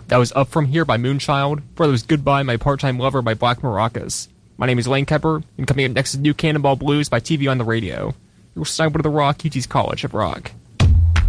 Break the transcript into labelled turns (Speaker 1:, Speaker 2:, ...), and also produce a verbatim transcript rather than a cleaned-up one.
Speaker 1: That was Up From Here by Moonchild. Before that was Goodbye, My Part-Time Lover by Black Maracas. My name is Lane Kepper, and coming up next is New Cannonball Blues by T V on the Radio. You're listening to The Rock, U T's College of Rock.